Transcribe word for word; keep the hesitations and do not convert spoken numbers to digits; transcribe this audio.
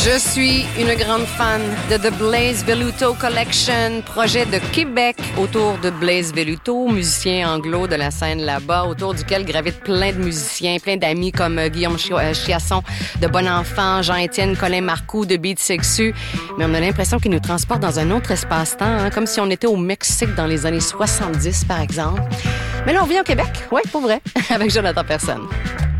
Je suis une grande fan de The Blaze Veluto Collection, projet de Québec autour de Blaze Veluto, musicien anglo de la scène là-bas, autour duquel gravitent plein de musiciens, plein d'amis comme Guillaume Chiasson de Bon Enfant, Jean-Étienne Colin Marcoux de Beat Sexu. Mais on a l'impression qu'il nous transporte dans un autre espace-temps, hein, comme si on était au Mexique dans les années soixante-dix, par exemple. Mais là, on vient au Québec, ouais, pour vrai, avec Jonathan Personne.